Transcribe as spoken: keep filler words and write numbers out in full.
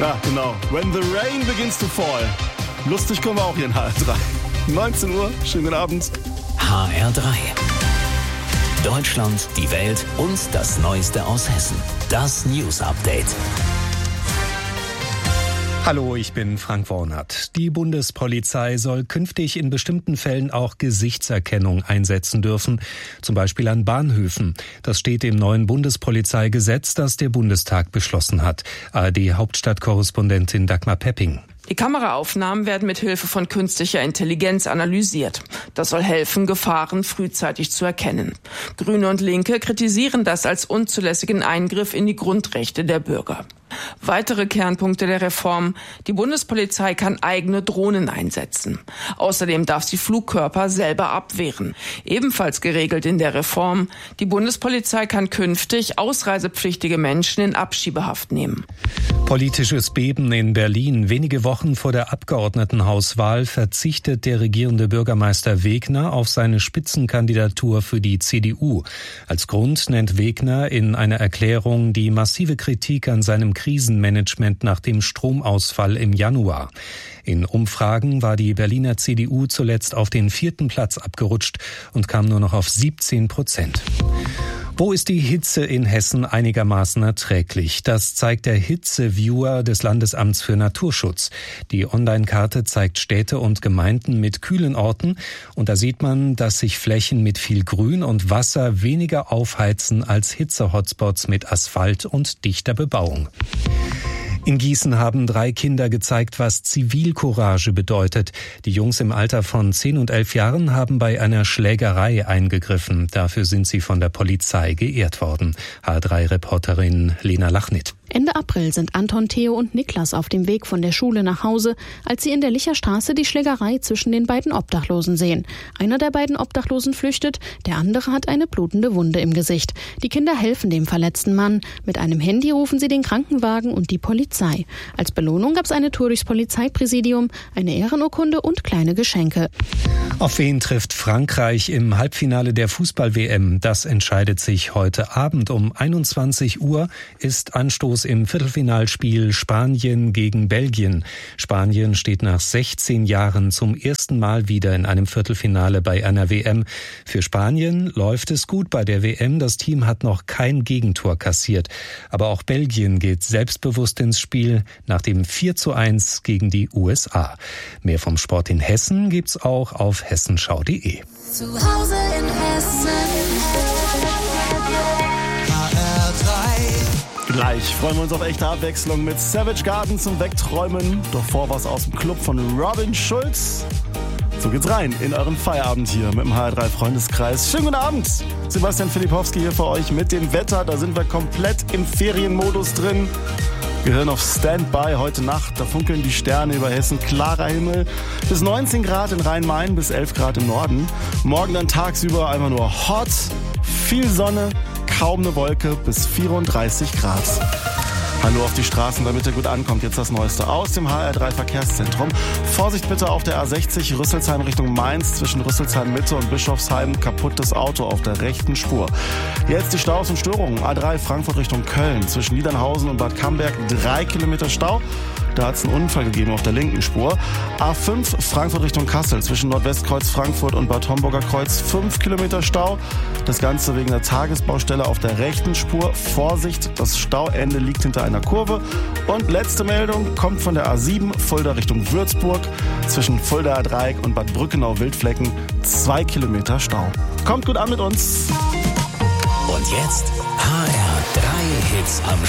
Ja, genau. When the rain begins to fall. Lustig kommen wir auch hier in H R drei. neunzehn Uhr, schönen guten Abend. H R drei. Deutschland, die Welt und das Neueste aus Hessen. Das News Update. Hallo, ich bin Frank Wornert. Die Bundespolizei soll künftig in bestimmten Fällen auch Gesichtserkennung einsetzen dürfen, zum Beispiel an Bahnhöfen. Das steht im neuen Bundespolizeigesetz, das der Bundestag beschlossen hat. A R D-Hauptstadtkorrespondentin Dagmar Pepping. Die Kameraaufnahmen werden mit Hilfe von künstlicher Intelligenz analysiert. Das soll helfen, Gefahren frühzeitig zu erkennen. Grüne und Linke kritisieren das als unzulässigen Eingriff in die Grundrechte der Bürger. Weitere Kernpunkte der Reform: Die Bundespolizei kann eigene Drohnen einsetzen. Außerdem darf sie Flugkörper selber abwehren. Ebenfalls geregelt in der Reform: Die Bundespolizei kann künftig ausreisepflichtige Menschen in Abschiebehaft nehmen. Politisches Beben in Berlin. Wenige Wochen vor der Abgeordnetenhauswahl verzichtet der regierende Bürgermeister Wegner auf seine Spitzenkandidatur für die C D U. Als Grund nennt Wegner in einer Erklärung die massive Kritik an seinem Krisenmanagement nach dem Stromausfall im Januar. In Umfragen war die Berliner C D U zuletzt auf den vierten Platz abgerutscht und kam nur noch auf siebzehn Prozent. Wo ist die Hitze in Hessen einigermaßen erträglich? Das zeigt der Hitzeviewer des Landesamts für Naturschutz. Die Online-Karte zeigt Städte und Gemeinden mit kühlen Orten. Und da sieht man, dass sich Flächen mit viel Grün und Wasser weniger aufheizen als Hitze-Hotspots mit Asphalt und dichter Bebauung. In Gießen haben drei Kinder gezeigt, was Zivilcourage bedeutet. Die Jungs im Alter von zehn und elf Jahren haben bei einer Schlägerei eingegriffen. Dafür sind sie von der Polizei geehrt worden. H R drei Reporterin Lena Lachnit. Ende April sind Anton, Theo und Niklas auf dem Weg von der Schule nach Hause, als sie in der Licherstraße die Schlägerei zwischen den beiden Obdachlosen sehen. Einer der beiden Obdachlosen flüchtet, der andere hat eine blutende Wunde im Gesicht. Die Kinder helfen dem verletzten Mann. Mit einem Handy rufen sie den Krankenwagen und die Polizei. Als Belohnung gab es eine Tour durchs Polizeipräsidium, eine Ehrenurkunde und kleine Geschenke. Auf wen trifft Frankreich im Halbfinale der Fußball-W M? Das entscheidet sich heute Abend. Um einundzwanzig Uhr ist Anstoß im Viertelfinalspiel Spanien gegen Belgien. Spanien steht nach sechzehn Jahren zum ersten Mal wieder in einem Viertelfinale bei einer W M. Für Spanien läuft es gut bei der W M. Das Team hat noch kein Gegentor kassiert. Aber auch Belgien geht selbstbewusst ins Spiel nach dem vier zu eins gegen die U S A. Mehr vom Sport in Hessen gibt's auch auf hessenschau punkt de. Zu Hause in Hessen. H R drei. Gleich freuen wir uns auf echte Abwechslung mit Savage Garden zum Wegträumen. Doch vor was aus dem Club von Robin Schulz. So geht's rein in euren Feierabend hier mit dem H R drei Freundeskreis. Schönen guten Abend. Sebastian Filipowski hier für euch mit dem Wetter. Da sind wir komplett im Ferienmodus drin. Gehören auf Standby heute Nacht. Da funkeln die Sterne über Hessen. Klarer Himmel. Bis neunzehn Grad in Rhein-Main, bis elf Grad im Norden. Morgen dann tagsüber einfach nur hot. Viel Sonne, kaum eine Wolke, bis vierunddreißig Grad. Hallo auf die Straßen, damit ihr gut ankommt. Jetzt das Neueste aus dem H R drei Verkehrszentrum. Vorsicht bitte auf der A sechzig Rüsselsheim Richtung Mainz zwischen Rüsselsheim Mitte und Bischofsheim. Kaputtes Auto auf der rechten Spur. Jetzt die Staus und Störungen. A drei Frankfurt Richtung Köln zwischen Niedernhausen und Bad Camberg. Drei Kilometer Stau. Da hat es einen Unfall gegeben auf der linken Spur. A fünf Frankfurt Richtung Kassel zwischen Nordwestkreuz Frankfurt und Bad Homburger Kreuz. Fünf Kilometer Stau. Das Ganze wegen der Tagesbaustelle auf der rechten Spur. Vorsicht, das Stauende liegt hinter einer Kurve. Und letzte Meldung kommt von der A sieben Fulda Richtung Würzburg zwischen Fuldaer Dreieck und Bad Brückenau-Wildflecken. Zwei Kilometer Stau. Kommt gut an mit uns. Und jetzt H R drei Hits am